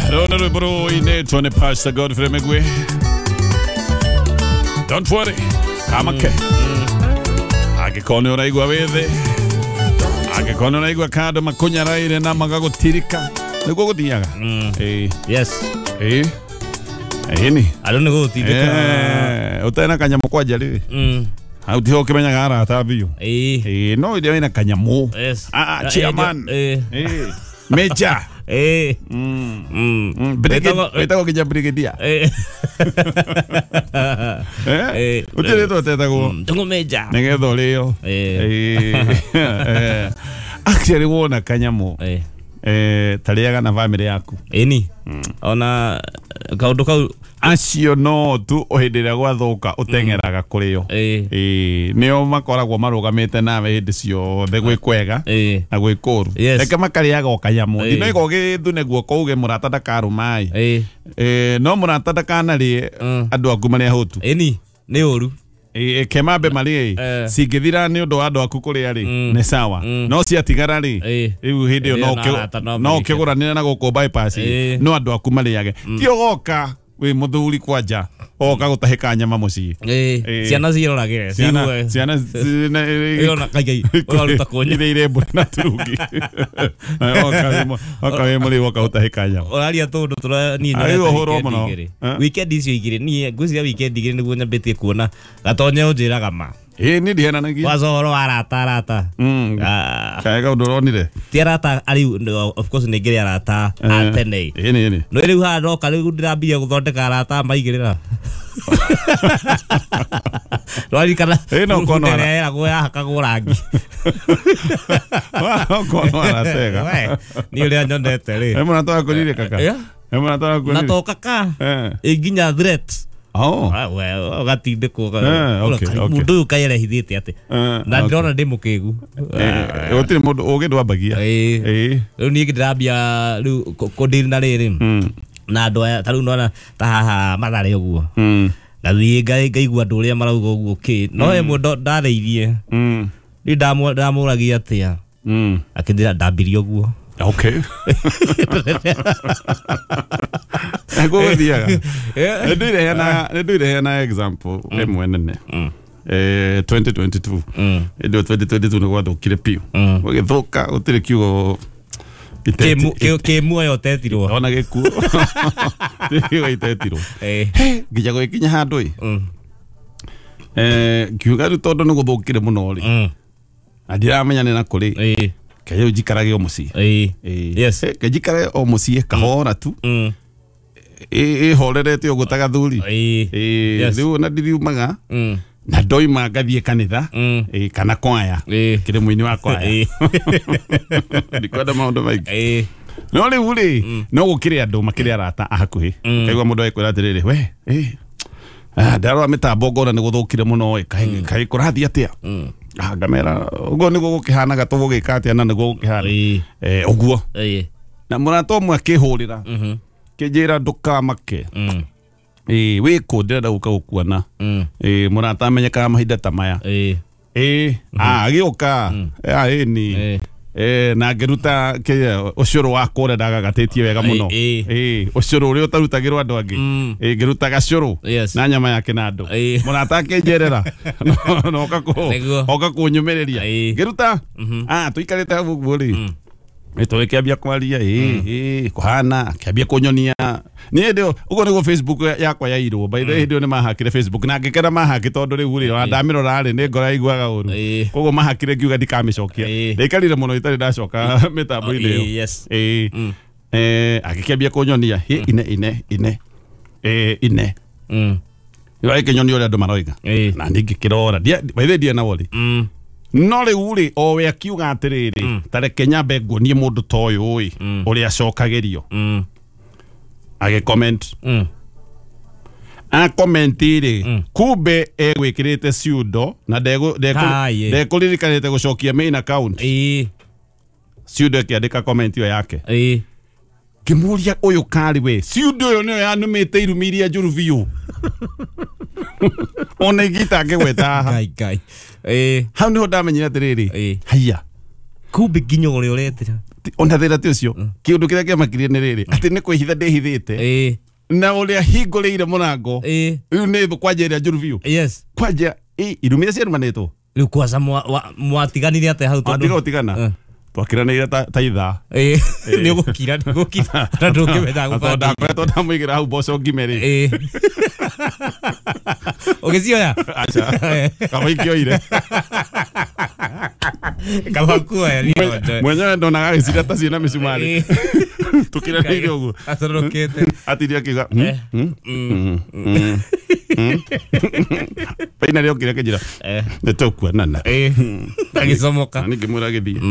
Rona rwimbo inaitwa ni Pastor Godfrey Megwe. Don't worry, kamake. Agikone unaigua wethe. Agikone unaigua kando makunyaraire na magagutirika. Niguo guthiaga. Yes. Ini. Alone gutirika. Utena kanyamo kwa jali. Utiho kimenyaga arata biu. No ide wina kanyamo. Yes. Chairman. Major. Brigadier kija brigadier. Utire to tetago. Tungo Major. Negetho leo. Actually wona kanyamo. Taliaga na family yaku. Eni. Ona kaundu kau acio no tu ohindiria gwathuka utengeraga kurio nio makoragwo marugamite nawe hindi ciothe gwikwega na gwikuru reke makariaga okanyamo ndino iko githu neguo kouge murata ndakarumai no murata ndakanari andu aku mari ahutu eni ni uru kemambe mari cingithira ni undu wa andu aku kuria ri ni sawa no ciatigara ri riu hindi no kiguranira na guku bypass no andu aku mariage ti ogoka we muthuri kwanja oka gutahika nyama muci ciana ciroragire ciana ona kai uraruta konya ire mburi na turungi oka we muri oka gutahika nyama oraria tundu turani weekend icio igire ni ngwiciria weekend igire niguo nyambitie kuona gatonye unjiraga ma ni ndihenanagia wazoro arata kaega unduronire ti arata ari of course ni ngire arata atene ni no riu hano kari ndirambia guthondeka arata maigirira Rwari kana no kono era go hakagwo rangi kono aratega ni ule anyondete ri mwana toa kunire kaka mwana toa kunire natoka ka iginya threats well gatinde ko mundu ukayere hithite ate na ndirona ndi mukigu utire mundu ugindwa bagia riu ni ndirambia riu kodiri na riri na andu aya tariu nona ta haha mathare uguo gathie ngaigua andu uria marauga uguo no emwe ndareirie ni ndamuragia atia akindira ndambirio uguo okay ego diaga ndio hena example emwe nene 2022 ndio 2022 ni gwathukire piu githuka utire kiugo muoyo tetirwo ona gikuo ndio itetirwo ngija gwikinya handu kiuga tondu ni guthukire muno ri ndiramenya ni na kuri kayo ujikarage o muci yes kajikare o muci kahora tu horerete ogutaga thuri riu na ndiriumaga na ndoima ngathie kanitha kana kwaya kire muini wa kwaya ndikwenda maundu maingi no riu ri no gukire andu makire arata hakuhi kaigua mundu ekwira atiriri we ndarora mitambo ngona ni guthukire muno kai kurathia atia ngamera uguo niguo gukihanaga tugugika atia na niguo gukihana uguo na murata umwe akihurira kijira ndukamake wiku ndirenda guka gukuona murata amenyekaga mahinda ta maya agiuka ni na ngeruta ucuru wakwa uria ndagagatetie wega muno ucuru uria utarutagirwo andu angi ngeruta gacuru na nyama yake na andu murata akinjerera no oka kunyumiriria ngeruta tuikarite hau guo ri Eto kiambia kwaria kuhana kiambia kunyonia ni ndio ugo ni go Facebook yakwa yairwo by the way ndio ni mahakire Facebook na ngikera mahaki tondu riu ri ndamiro rari ni ngora igwaga uru kogo mahakire kiuga ndikamicokia ndikarire muno itari ndacoka mitambo ile yes akikiambia kunyonia ine yo ikinyonio ria andu maroiga na ndingikirora by the way dia na wori no riu ri o we akiuga atiriri tareke nyambe nguonie mundu ta uyu uria acokagirio age comment a comment ri kumbe egwikirite pseudo na ndekuririkaniite gucokia main account pseudo kiandika comment yo yake kimuria uyu kari we pseudo yo niyo yanumite irumi iria njuru biu ona igita ngegweta gai hau niho ndamenyire atiriri haiya kumbe nginya uria uretira ona thira ti ucio kiundu kiria kiamakirie ni riri ati ni kwihitha ndihithite na uria hingureire murango riu ni kwanja iria njuru biu kwanja irumire ciarumanitwo riu kwaza mwatiganire ate hau tondu tigana twakiranire ta ithaa ni gukira na ndungimenya gubanda tondu ndamuigira hau boco ngime ri ugicioya acha kama ikioire kama kuoya ni mwenyewe ndonaga gicira ta ciina micumari tukiranire uguo atorokete atiria kiga paina leo kile kejira nitokwa nana agicomoka ni ngimwira githii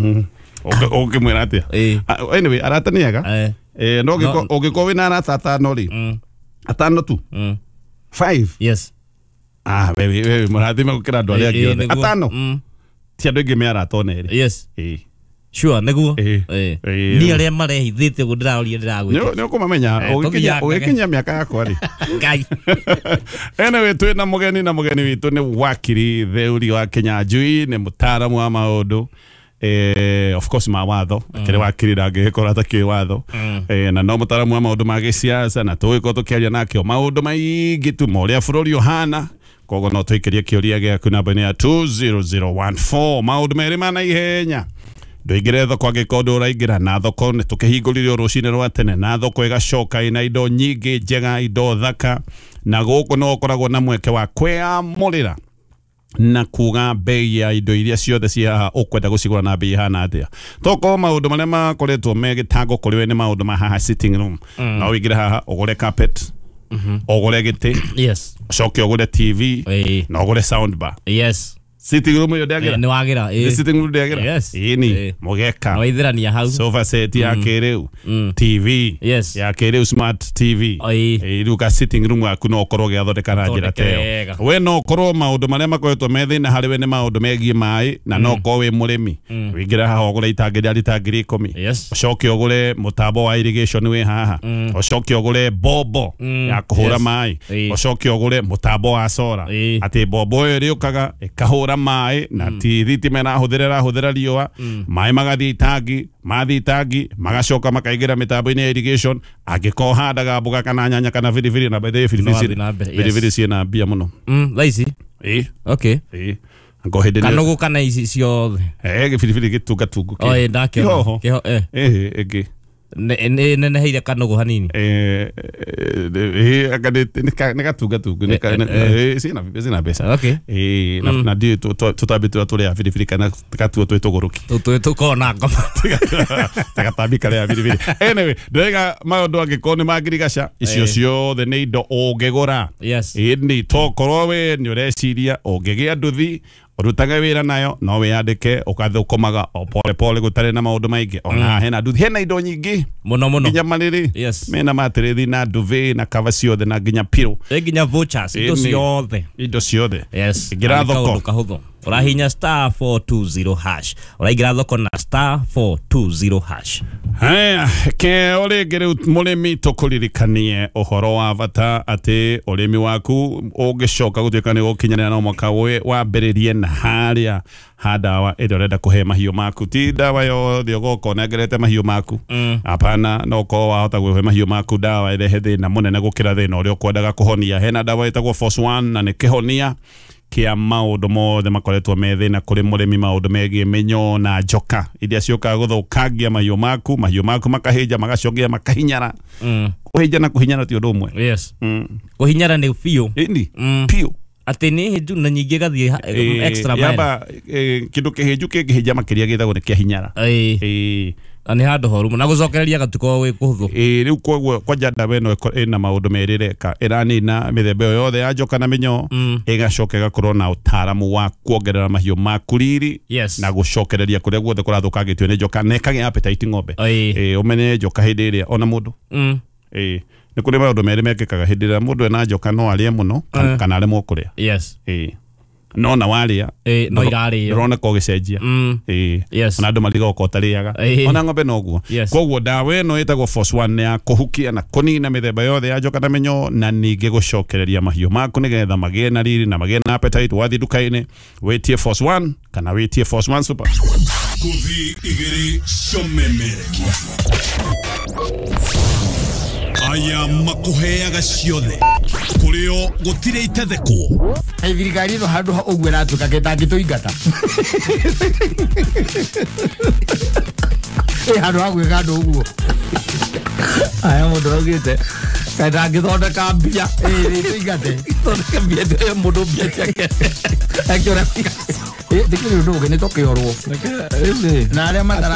ukimwira atia anyway arata ni ega no ugiko wina arata atano ri atano tu 5 yes wewe murathime gukira andu aria angi atano ti andu ingi me arata oneri yes sure neguo ni aria marehithite gu ndiraoria ndiragwita ni ukumamenya ugikinya miaka yakwa ri ngai anyway twina mugeni witu ni wakiri theuri wa Kenya Njui ni mutaaramu wa maundu of course mawatho kire wakiri ndangikora ta watho na no mutaaramu wa maundu ma giciaca na tuiko tukiaria nake maundu maingi tu moria bururi uhana kogo no tuikirie kiuria giaku namba-ini ya 20014 maundu meri mana ihenya ndoigire thoko agikondo uraingira na thoko ni tukihingurire rucine rwa tene na thoko igacoka ina indo nyingi njega indo thaka na guku no ukoragwo na mweke wa kwiyamurira na kuga bei ya indo iria ciothe cia ukwenda gucigura na bei hana atia toko maundu maria makoretwo megitango kuri we ni maundu ma haha sitting room na uigire haha ugure carpet ugure giti coke ugure TV na ugure soundbar sitting room yo ndagira ni wagira sitting room ndagira ni mugeka no ithirania hau sofa set ya kiriu TV ya kiriu smart TV iruka sitting room yaku no korwo giathondeka na njira teo we no korwo maundu maria makoretwo methina hari we ni maundu megie mai na no ko we murimi wingira haha ugure itangi rĩa litangiri 10 ucoke ugure mutambo wa irrigation we haha ucoke ugure bobo ya kuhura mai ucoke ugure mutambo wa solar ati bobo ĩyo riukaga ikahura mai na ti thitima na huthira riua mai magathi itangi magacoka makaigira mitambo-ini ya irrigation agiko handaga mboga kana nyanya kana biribiri na biribiri ciina mbia muno laisi okay ngo hindi kanogu kana ici ciothe biribiri gitungatungu ndakio igi neneheire kanogu hanini ni gatungatungu cina mbeca na ndi tutambi turia turia biribiri kana gatuo twi tuguruki tukona ngoma tagatambi karia biribiri anyway ndega maundu angiko ni magirigaca icio ciothe ni indo ungigura ni tokorwo we ni ureciria ungigia nduthi urutaga wira nayo no wiyandike ukathukumaga o pole gutari na maundu maingi ona hena nduthi hena indo nyingi muno nginya mariri mena matirithi na nduvi na kava ciothe na nginya piro nginya vouchers indo ciothe ngira thoko urahinya *420# uraigira thoko na *420#. Haya ke oregere murimi tukuririkanie uhoro wa bata ati urimi waku ugicoka gutuika ni gukinyanira na mwaka wa mberirie na haria hadawa ĩrĩa ũrenda kuhe mahiũ maku ti dawa yothe ũgũkonengerete mahiũ maku apana no ko wahota kuhe mahiũ maku dawa ĩrehe thĩna mũnene gũkĩra thĩna ũrĩa ũkwendaga kũhonia hena dawa ĩtagwo Force 1 na nĩ kĩhonia kia maundu mothe makoretwo methina kuri murimi maundu megie menyo na njoka iria ciokaga guthukangia mahiũ maku makahinja magacokia makahinyara kuhinja na kuhinyara ti undu umwe kuhinyara ni biũ biũ ati ni hinju na nyingi gathie extra mile yaba kindu kihinju kingihinja makiria githagwo ni kia hinyara ani handu horu na gucokereria gatuko we kuhuthu riu kogwo kwanja ndawa ino ina maundu merireka iranina mithembe yothe ya njoka na minyo igacoka igakorwo na utaaramu wa kuongerera mahiũ maku riri na gucokereria kuria guothe kurathukangitio ni njoka na ikagĩa appetite ng'ombe umenye njoka hindi iria ona mundu ni kuri maundu meri mekikaga hindi iria mundu ena njoka no arie muno kana aremwo kuria no na waria no irario rona ko gicenjia yes na andu maliga ko tariaga ona ngombe noguo koguo dawa no itagwo Force 1 ya kuhukia na kunina mithemba yothe ya njoka na menyo na ninge gucokereria mahiu maku nigetha magie na riri na magie na appetite wathi dukaini wetie Force 1 kana wetie Force 1 Super kuthi igiri comemerekia aya makuheaga ciothe kurio gutire itetheko thirikari no handu ogwe ratuka getangituingata handu hagwika andu uguo aya mundu augite getangithondeka mbia tuingate thondeka mbia ndio mundu mbia ciake akiona tikiri ndu gene tokiorwo na aria matara